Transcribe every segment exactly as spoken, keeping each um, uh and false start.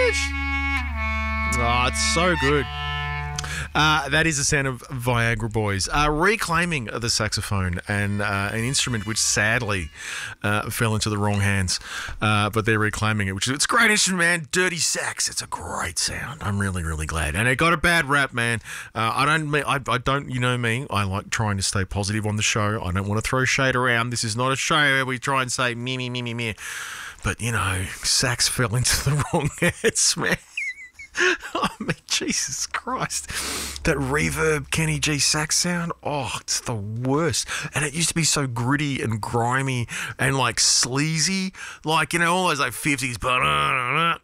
bitch. Oh, it's so good. Uh, that is the sound of Viagra Boys uh, reclaiming the saxophone, and uh, an instrument which sadly uh, fell into the wrong hands, uh, but they're reclaiming it, which is it's a great instrument, man. Dirty sax, it's a great sound. I'm really, really glad, and it got a bad rap, man. Uh, I don't, I, I don't, you know me. I like trying to stay positive on the show. I don't want to throw shade around. This is not a show where we try and say me, me, me, me, me. But you know, sax fell into the wrong hands, man. I mean, Jesus Christ. That reverb Kenny G sax sound, oh, it's the worst. And it used to be so gritty and grimy and like sleazy. Like, you know, all those like fifties. And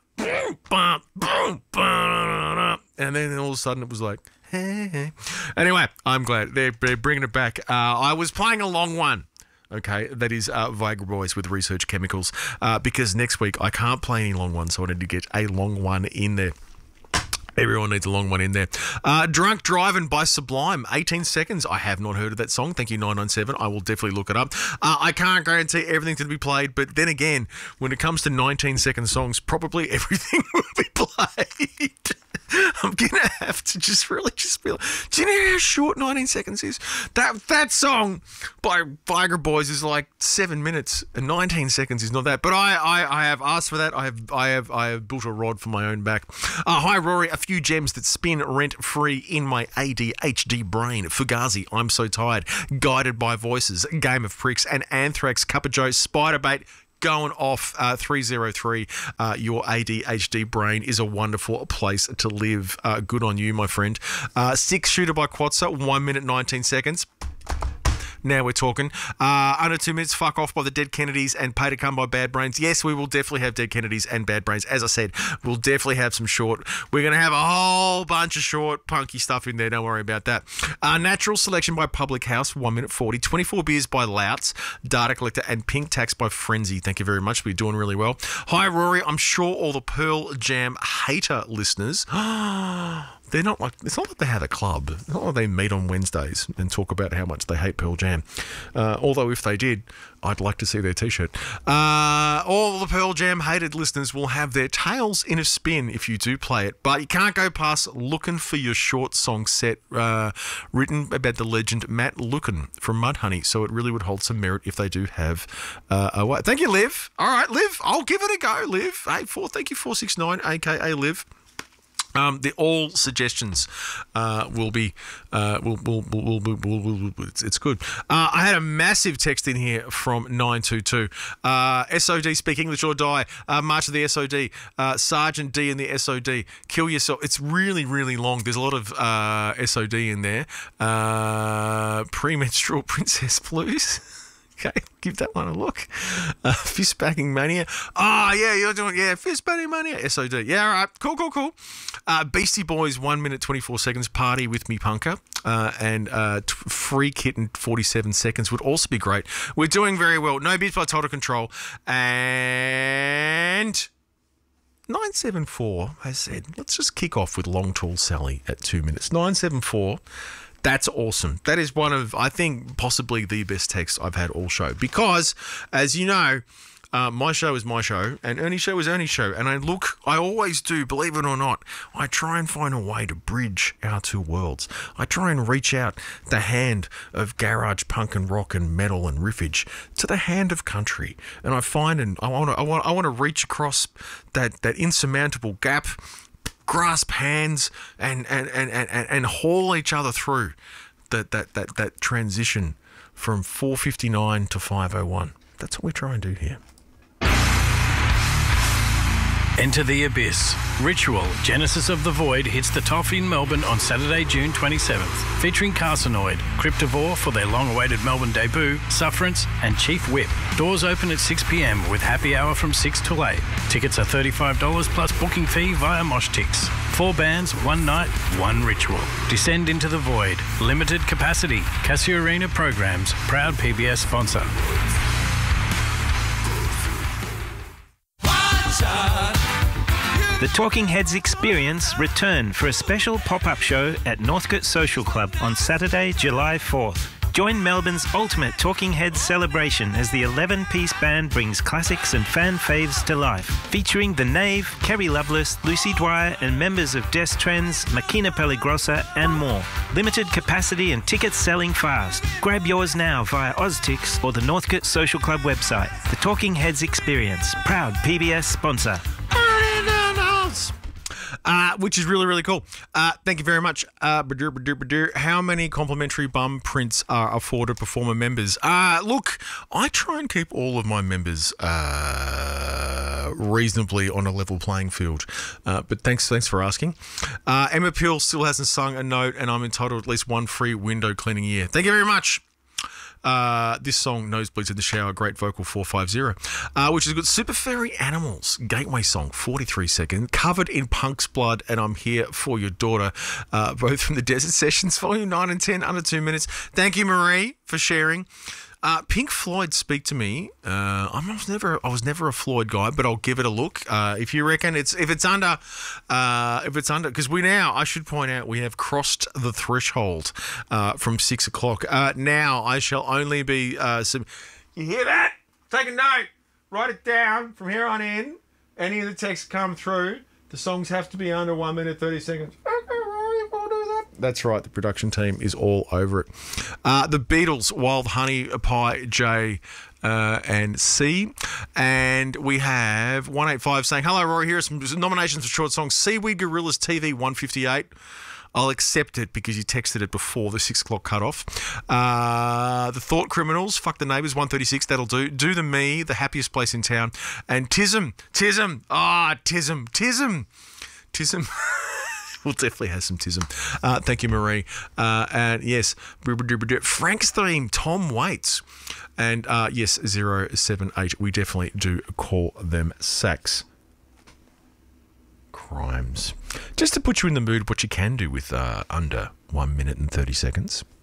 then all of a sudden it was like, hey, hey. Anyway, I'm glad they're, they're bringing it back. Uh, I was playing a long one. Okay, that is uh, Viagra Boys with Research Chemicals, uh, because next week I can't play any long ones, so I need to get a long one in there. Everyone needs a long one in there. Uh, Drunk Driving by Sublime, eighteen seconds. I have not heard of that song. Thank you, nine nine seven. I will definitely look it up. Uh, I can't guarantee everything's going to be played, but then again, when it comes to nineteen second songs, probably everything will be played. I'm going to have to just really just be like, do you know how short nineteen seconds is? That that song by Viagra Boys is like seven minutes, and nineteen seconds is not that. But I, I, I have asked for that. I have I have I have built a rod for my own back. Uh, hi Rory, a few gems that spin rent free in my A D H D brain. Fugazi, I'm So Tired, Guided by Voices, Game of Pricks, and Anthrax, Cup of Joe, Spiderbait. Going off uh, three oh three, uh, your A D H D brain is a wonderful place to live. Uh, good on you, my friend. Uh, Six Shooter by Quatsa, one minute nineteen seconds. Now we're talking. Uh, under two minutes, Fuck Off by the Dead Kennedys and Pay to Come by Bad Brains. Yes, we will definitely have Dead Kennedys and Bad Brains. As I said, we'll definitely have some short. We're going to have a whole bunch of short, punky stuff in there. Don't worry about that. Uh, Natural Selection by Public House, one minute forty. twenty-four Beers by Louts, Data Collector, and Pink Tax by Frenzy. Thank you very much. We're doing really well. Hi, Rory. I'm sure all the Pearl Jam hater listeners... They're not like, it's not like they have a club. It's not like they meet on Wednesdays and talk about how much they hate Pearl Jam. Uh, although if they did, I'd like to see their t-shirt. Uh, all the Pearl Jam hated listeners will have their tails in a spin if you do play it. But you can't go past Looking for Your Short Song Set, uh, written about the legend Matt Lukin from Mudhoney. So it really would hold some merit if they do have uh, a way. Thank you, Liv. All right, Liv. I'll give it a go, Liv. Hey, four, thank you, four six nine, a k a. Liv. Um, the all suggestions uh, will be uh, will, will, will, will, will, will, will it's, it's good. Uh, I had a massive text in here from nine two two. Uh, S O D, Speak English or Die. Uh, March of the S O D. Uh, Sergeant D in the S O D. Kill Yourself. It's really, really long. There's a lot of uh, S O D in there. Uh, Premenstrual Princess Blues. Okay, give that one a look. Uh, Fist Banging Mania. Oh, yeah, you're doing, yeah, Fist Banging Mania. S O D. Yeah, all right. Cool, cool, cool. Uh, Beastie Boys, one minute, twenty-four seconds. Party With Me Punker. Uh, and uh, t- Free Kitten, forty-seven seconds would also be great. We're doing very well. No Beats by Total Control. And... nine seven four has said, let's just kick off with Long Tall Sally at two minutes. nine seven four... That's awesome. That is one of, I think, possibly the best text I've had all show. Because, as you know, uh, my show is my show, and Ernie's show is Ernie's show. And I look, I always do, believe it or not, I try and find a way to bridge our two worlds. I try and reach out the hand of garage punk and rock and metal and riffage to the hand of country. And I find, and I want to, I want, I want to reach across that, that insurmountable gap, grasp hands and and, and, and, and haul each other through that, that, that, that transition from four fifty-nine to five oh one. That's what we're trying to do here. Enter the Abyss. Ritual, Genesis of the Void hits the Toff in Melbourne on Saturday, June twenty-seventh, featuring Carcinoid, Cryptivore for their long-awaited Melbourne debut, Sufferance, and Chief Whip. Doors open at six p m with happy hour from six till eight. Tickets are thirty-five dollars plus booking fee via Moshtix. Four bands, one night, one ritual. Descend into the Void. Limited capacity. Casuarina Programs, proud P B S sponsor. The Talking Heads Experience return for a special pop-up show at Northcote Social Club on Saturday, July fourth. Join Melbourne's ultimate Talking Heads celebration as the eleven-piece band brings classics and fan faves to life. Featuring The Knave, Kerry Lovelace, Lucy Dwyer and members of Des Trends, Makina Pellegrossa and more. Limited capacity and tickets selling fast. Grab yours now via Oztix or the Northcote Social Club website. The Talking Heads Experience, proud P B S sponsor. Uh, which is really, really cool. Uh, thank you very much. Uh, badur, badur, badur. How many complimentary bum prints are afforded performer members? Uh, look, I try and keep all of my members uh, reasonably on a level playing field. Uh, but thanks thanks for asking. Uh, Emma Peel still hasn't sung a note, and I'm entitled to at least one free window cleaning year. Thank you very much. Uh, this song, Nosebleeds in the Shower, great vocal four five zero, uh, which is good. Super Furry Animals, Gateway song, forty-three seconds, covered in Punk's blood, and I'm here for your daughter, uh, both from the Desert Sessions, volume nine and ten, under two minutes. Thank you, Marie, for sharing. Uh, Pink Floyd, Speak to Me. Uh, I was never, I was never a Floyd guy, but I'll give it a look. Uh, if you reckon it's, if it's under, uh, if it's under, because we now, I should point out, we have crossed the threshold uh, from six o'clock. Uh, now I shall only be. Uh, some, you hear that? Take a note, write it down from here on in. Any of the texts come through, the songs have to be under one minute thirty seconds. That's right, the production team is all over it. Uh, the Beatles, Wild Honey Pie J uh, and C. And we have one eight five saying, hello, Rory, here are some nominations for short songs. Seaweed Gorillas T V one fifty-eight. I'll accept it because you texted it before the six o'clock cutoff. Uh, the Thought Criminals, Fuck the Neighbours, one thirty-six, that'll do. Do the Me, The Happiest Place in Town. And Tism, Tism, ah, Tism, Tism, Tism. We'll definitely have some tism. Uh, thank you, Marie. Uh, and yes, Frank's theme, Tom Waits. And uh, yes, zero seven eight. We definitely do call them sacks. Crimes. Just to put you in the mood, what you can do with uh, under one minute and thirty seconds.